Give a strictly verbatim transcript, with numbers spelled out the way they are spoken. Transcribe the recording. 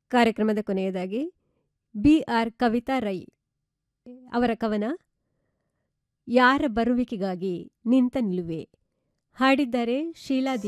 ಕಾರ್ಯಕ್ರಮದ ಕೊನೆಯದಾಗಿ B R Kavita Rai ಅವರ ಕವನ ಯಾರ ಬರುವಿಕೆಗಾಗಿ ನಿಂತ ನಿಲುವೆ ಹಾಡಿದ್ದಾರೆ ಶೀಲಾ